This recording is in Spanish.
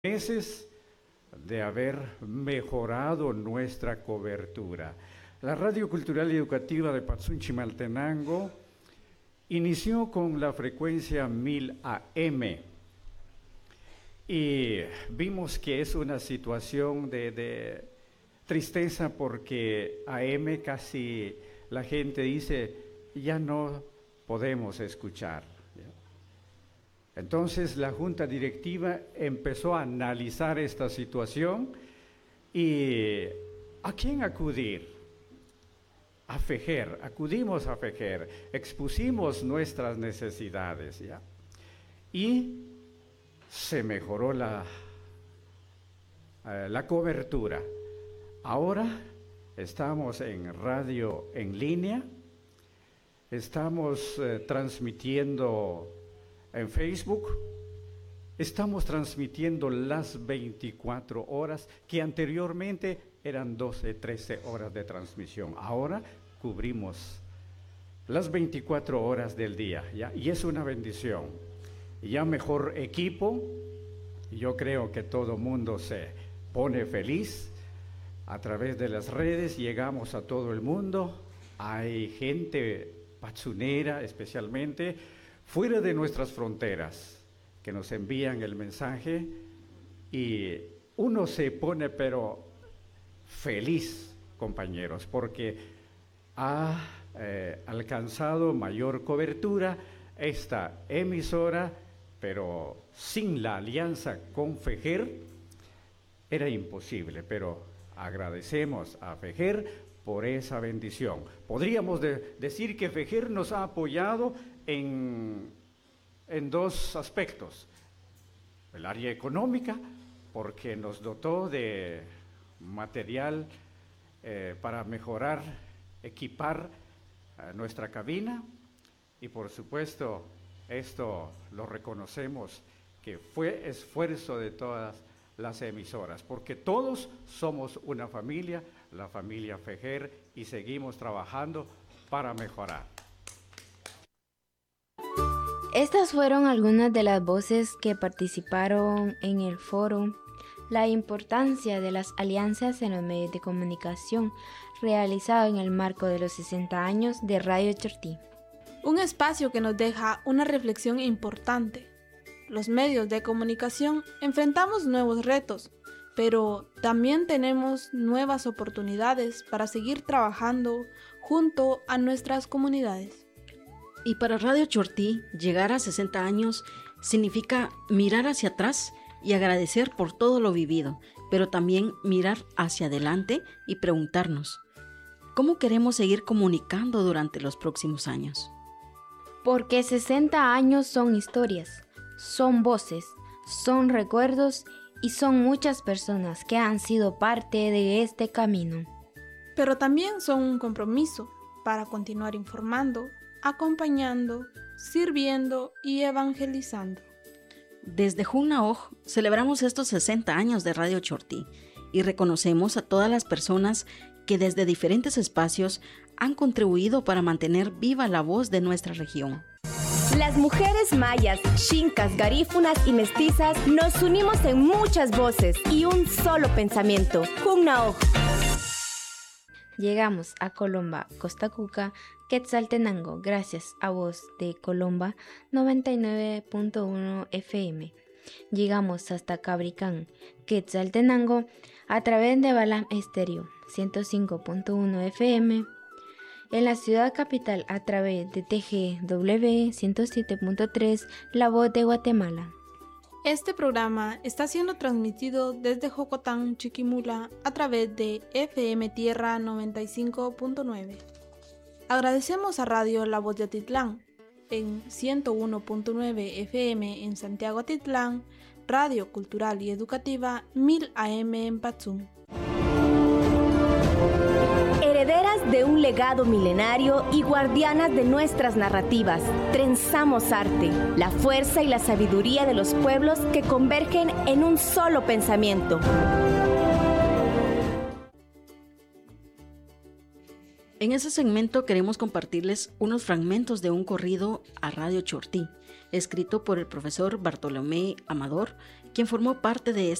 meses de haber mejorado nuestra cobertura. La Radio Cultural y Educativa de Patsun-Chimaltenango inició con la frecuencia 1000 AM y vimos que es una situación de tristeza porque AM casi la gente dice ya no podemos escuchar. Entonces la Junta Directiva empezó a analizar esta situación y ¿a quién acudir? A FEGER, acudimos a FEGER, expusimos nuestras necesidades, ¿ya? Y se mejoró la cobertura. Ahora estamos en radio en línea, estamos transmitiendo en Facebook, estamos transmitiendo las 24 horas, que anteriormente eran 12, 13 horas de transmisión. Ahora cubrimos las 24 horas del día, ¿ya? Y es una bendición. Ya mejor equipo, yo creo que todo mundo se pone feliz. A través de las redes llegamos a todo el mundo. Hay gente patsunera especialmente, fuera de nuestras fronteras, que nos envían el mensaje y uno se pone pero feliz, compañeros, porque ha alcanzado mayor cobertura esta emisora, pero sin la alianza con FEGER era imposible, pero agradecemos a FEGER por esa bendición. Podríamos decir que FEGER nos ha apoyado en dos aspectos. El área económica, porque nos dotó de material para mejorar, equipar nuestra cabina, y por supuesto esto lo reconocemos que fue esfuerzo de todas las emisoras, porque todos somos una familia, la familia FEGER, y seguimos trabajando para mejorar. Estas fueron algunas de las voces que participaron en el foro. La importancia de las alianzas en los medios de comunicación, realizado en el marco de los 60 años de Radio Chortí. Un espacio que nos deja una reflexión importante. Los medios de comunicación enfrentamos nuevos retos, pero también tenemos nuevas oportunidades para seguir trabajando junto a nuestras comunidades. Y para Radio Chortí, llegar a 60 años significa mirar hacia atrás y agradecer por todo lo vivido, pero también mirar hacia adelante y preguntarnos, ¿cómo queremos seguir comunicando durante los próximos años? Porque 60 años son historias, son voces, son recuerdos y son muchas personas que han sido parte de este camino. Pero también son un compromiso para continuar informando, acompañando, sirviendo y evangelizando. Desde Junnaoj celebramos estos 60 años de Radio Chortí y reconocemos a todas las personas que desde diferentes espacios han contribuido para mantener viva la voz de nuestra región. Las mujeres mayas, xincas, garífunas y mestizas nos unimos en muchas voces y un solo pensamiento. Junnaoj. Llegamos a Colomba, Costa Cuca, Quetzaltenango, gracias a Voz de Colomba 99.1 FM. Llegamos hasta Cabricán, Quetzaltenango, a través de Balam Estéreo 105.1 FM. En la ciudad capital a través de TGW 107.3, La Voz de Guatemala. Este programa está siendo transmitido desde Jocotán, Chiquimula, a través de FM Tierra 95.9. Agradecemos a Radio La Voz de Atitlán, en 101.9 FM en Santiago Atitlán, Radio Cultural y Educativa 1000 AM en Patsun. Herederas de un legado milenario y guardianas de nuestras narrativas, trenzamos arte, la fuerza y la sabiduría de los pueblos que convergen en un solo pensamiento. En ese segmento queremos compartirles unos fragmentos de un corrido a Radio Chortí, escrito por el profesor Bartolomé Amador, quien formó parte de esta